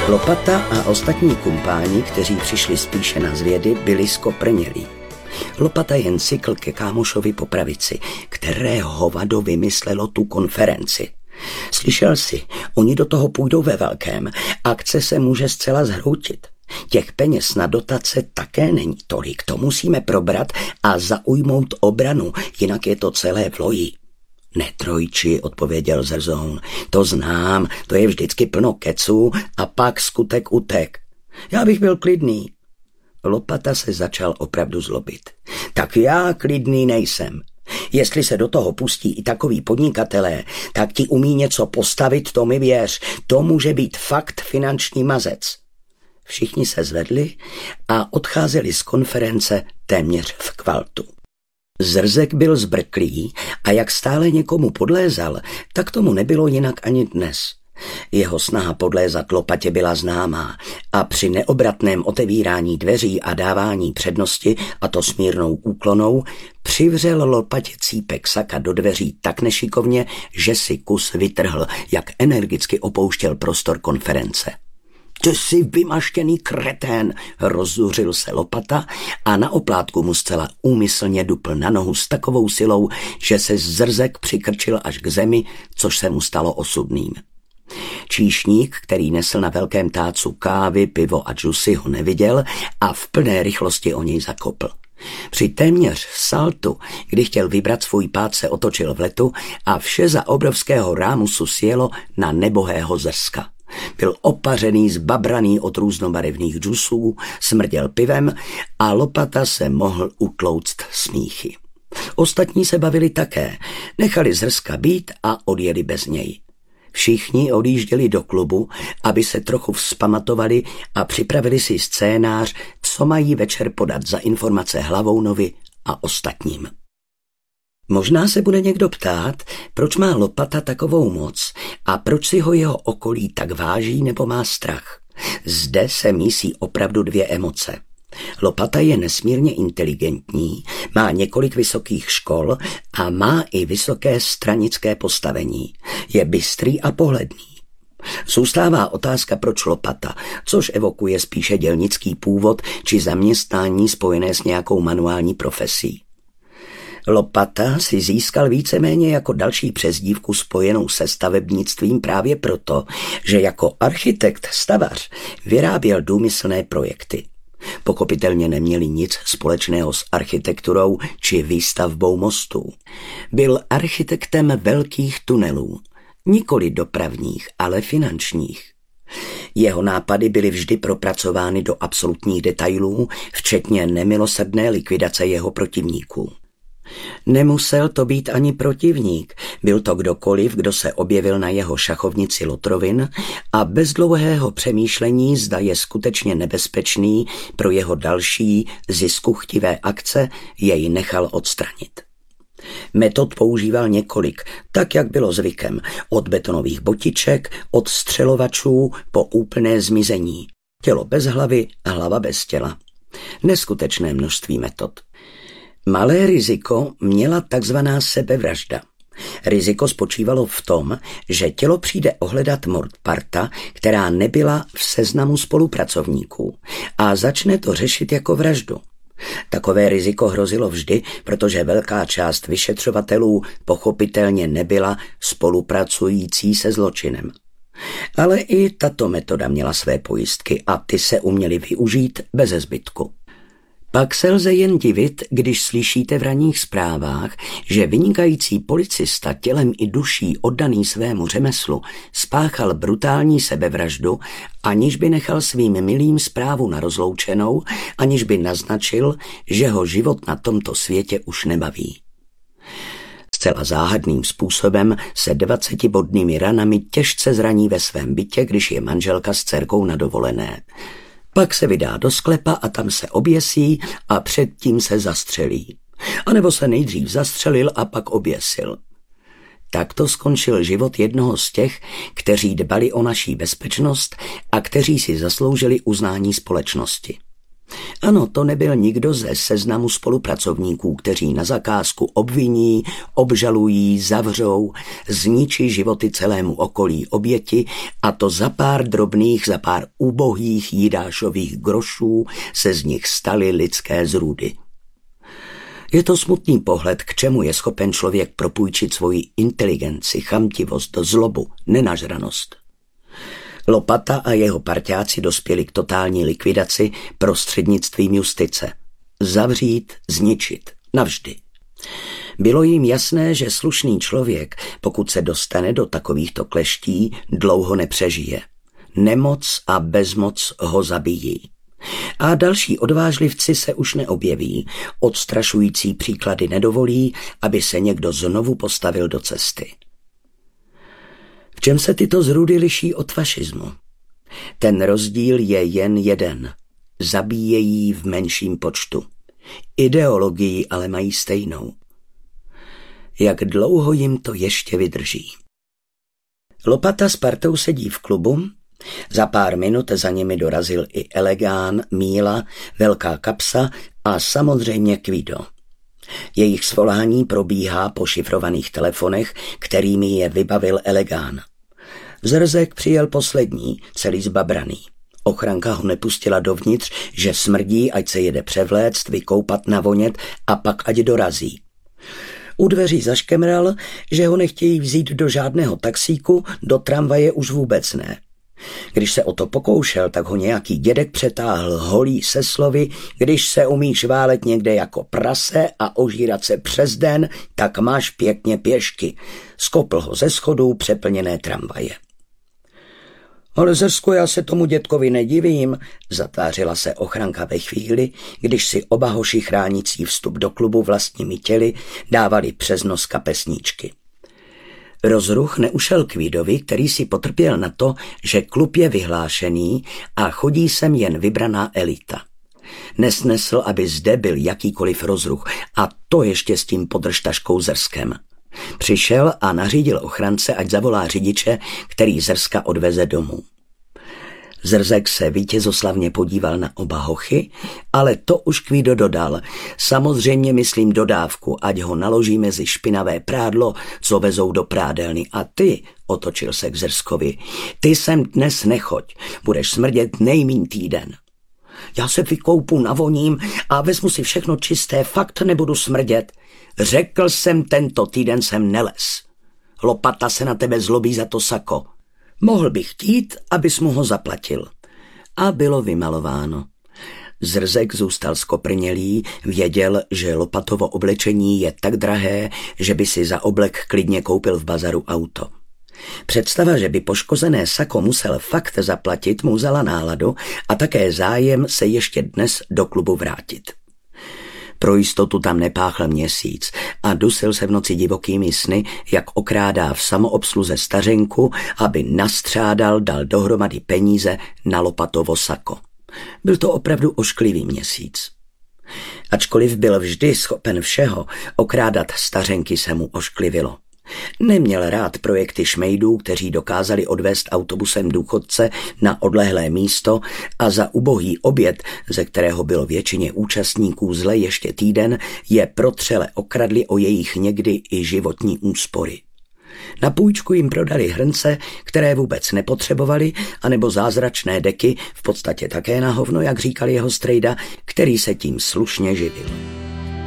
Lopata a ostatní kumpáni, kteří přišli spíše na zvědy, byli skoprnělí. Lopata jen cykl ke kámošovi po pravici, které hovado vymyslelo tu konferenci. Slyšel si, oni do toho půjdou ve velkém, akce se může zcela zhroutit. Těch peněz na dotace také není tolik, to musíme probrat a zaujmout obranu, jinak je to celé v loji. Ne, trojči, odpověděl Zrzoun, to znám, to je vždycky plno keců a pak skutek utek. Já bych byl klidný. Lopata se začal opravdu zlobit. Tak já klidný nejsem. Jestli se do toho pustí i takový podnikatelé, tak ti umí něco postavit, to mi věř. To může být fakt finanční mazec. Všichni se zvedli a odcházeli z konference téměř v kvaltu. Zrzek byl zbrklý a jak stále někomu podlézal, tak tomu nebylo jinak ani dnes. Jeho snaha podlézat Lopatě byla známá a při neobratném otevírání dveří a dávání přednosti, a to smírnou úklonou, přivřel Lopatě cípek saka do dveří tak nešikovně, že si kus vytrhl, jak energicky opouštěl prostor konference. Ty jsi vymaštěný kretén, rozzuřil se Lopata a na oplátku mu zcela úmyslně dupl na nohu s takovou silou, že se Zrzek přikrčil až k zemi, což se mu stalo osudným. Číšník, který nesl na velkém tácu kávy, pivo a džusy, ho neviděl a v plné rychlosti o něj zakopl. Při téměř saltu, kdy chtěl vybrat svůj pád, se otočil v letu a vše za obrovského rámusu sjelo na nebohého Zrska. Byl opařený, zbabraný od různobarevných džusů, smrděl pivem a Lopata se mohl utlouct smíchy. Ostatní se bavili také, nechali Zrska být a odjeli bez něj. Všichni odjížděli do klubu, aby se trochu vzpamatovali a připravili si scénář, co mají večer podat za informace Hlavounovi a ostatním. Možná se bude někdo ptát, proč má Lopata takovou moc a proč si ho jeho okolí tak váží nebo má strach. Zde se mísí opravdu dvě emoce. Lopata je nesmírně inteligentní, má několik vysokých škol a má i vysoké stranické postavení. Je bystrý a pohledný. Zůstává otázka, proč Lopata, což evokuje spíše dělnický původ či zaměstnání spojené s nějakou manuální profesí. Lopata si získal víceméně jako další přezdívku spojenou se stavebnictvím právě proto, že jako architekt stavař vyráběl důmyslné projekty. Pochopitelně neměli nic společného s architekturou či výstavbou mostů. Byl architektem velkých tunelů, nikoli dopravních, ale finančních. Jeho nápady byly vždy propracovány do absolutních detailů, včetně nemilosrdné likvidace jeho protivníků. Nemusel to být ani protivník, byl to kdokoliv, kdo se objevil na jeho šachovnici lotrovin a bez dlouhého přemýšlení, zda je skutečně nebezpečný pro jeho další ziskuchtivé akce, jej nechal odstranit. Metod používal několik, tak jak bylo zvykem, od betonových botiček, od střelovačů po úplné zmizení. Tělo bez hlavy, hlava bez těla. Neskutečné množství metod. Malé riziko měla takzvaná sebevražda. Riziko spočívalo v tom, že tělo přijde ohledat mordparta, která nebyla v seznamu spolupracovníků a začne to řešit jako vraždu. Takové riziko hrozilo vždy, protože velká část vyšetřovatelů pochopitelně nebyla spolupracující se zločinem. Ale i tato metoda měla své pojistky a ty se uměly využít beze zbytku. Pak se lze jen divit, když slyšíte v ranních zprávách, že vynikající policista tělem i duší oddaný svému řemeslu spáchal brutální sebevraždu, aniž by nechal svým milým zprávu na rozloučenou, aniž by naznačil, že ho život na tomto světě už nebaví. Zcela záhadným způsobem se 20bodnými ranami těžce zraní ve svém bytě, když je manželka s dcerkou na dovolené. Pak se vydá do sklepa a tam se oběsí a předtím se zastřelí. A nebo se nejdřív zastřelil a pak oběsil. Takto skončil život jednoho z těch, kteří dbali o naší bezpečnost a kteří si zasloužili uznání společnosti. Ano, to nebyl nikdo ze seznamu spolupracovníků, kteří na zakázku obviní, obžalují, zavřou, zničí životy celému okolí oběti, a to za pár ubohých Jidášových grošů se z nich staly lidské zrůdy. Je to smutný pohled, k čemu je schopen člověk propůjčit svoji inteligenci, chamtivost, zlobu, nenažranost. Lopata a jeho parťáci dospěli k totální likvidaci prostřednictvím justice. Zavřít, zničit, navždy. Bylo jim jasné, že slušný člověk, pokud se dostane do takovýchto kleští, dlouho nepřežije. Nemoc a bezmoc ho zabijí. A další odvážlivci se už neobjeví, odstrašující příklady nedovolí, aby se někdo znovu postavil do cesty. V čem se tyto zrůdy liší od fašismu? Ten rozdíl je jen jeden. Zabíjejí v menším počtu. Ideologii ale mají stejnou. Jak dlouho jim to ještě vydrží? Lopata s partou sedí v klubu. Za pár minut za nimi dorazil i Elegán, Míla, Velká kapsa a samozřejmě Kvido. Jejich svolání probíhá po šifrovaných telefonech, kterými je vybavil Elegán. Zrzek přijel poslední, celý zbabraný. Ochranka ho nepustila dovnitř, že smrdí, ať se jede převléct, vykoupat, navonět a pak ať dorazí. U dveří zaškemral, že ho nechtějí vzít do žádného taxíku, do tramvaje už vůbec ne. Když se o to pokoušel, tak ho nějaký dědek přetáhl holý se slovy: když se umíš válet někde jako prase a ožírat se přes den, tak máš pěkně pěšky. Skopl ho ze schodů přeplněné tramvaje. Ale Zrsko, já se tomu dědkovi nedivím, zatvářila se ochranka ve chvíli, když si oba hoši chránící vstup do klubu vlastními těly dávali přes nos kapesníčky. Rozruch neušel Kvidovi, který si potrpěl na to, že klub je vyhlášený a chodí sem jen vybraná elita. Nesnesl, aby zde byl jakýkoliv rozruch, a to ještě s tím podržtaškou Zrskem. Přišel a nařídil ochrance, ať zavolá řidiče, který Zrska odveze domů. Zrzek se vítězoslavně podíval na oba hochy, ale to už Kvido dodal. Samozřejmě myslím dodávku, ať ho naloží mezi špinavé prádlo, co vezou do prádelny. A ty, otočil se k Zrskovi, ty sem dnes nechoď, budeš smrdět nejmíň týden. Já se vykoupu, navoním a vezmu si všechno čisté, fakt nebudu smrdět. Řekl jsem, tento týden jsem neles. Lopata se na tebe zlobí za to sako. Mohl bych chtít, abys mu ho zaplatil. A bylo vymalováno. Zrzek zůstal skoprnělý, věděl, že Lopatovo oblečení je tak drahé, že by si za oblek klidně koupil v bazaru auto. Představa, že by poškozené sako musel fakt zaplatit, mu vzala náladu a také zájem se ještě dnes do klubu vrátit. Pro jistotu tam nepáchl měsíc a dusil se v noci divokými sny, jak okrádá v samoobsluze stařenku, aby nastřádal, dal dohromady peníze na Lopatovo sako. Byl to opravdu ošklivý měsíc. Ačkoliv byl vždy schopen všeho, okrádat stařenky se mu ošklivilo. Neměl rád projekty šmejdů, kteří dokázali odvést autobusem důchodce na odlehlé místo a za ubohý oběd, ze kterého bylo většině účastníků zle ještě týden, je protřele okradli o jejich někdy i životní úspory. Na půjčku jim prodali hrnce, které vůbec nepotřebovali, anebo zázračné deky, v podstatě také na hovno, jak říkal jeho strejda, který se tím slušně živil.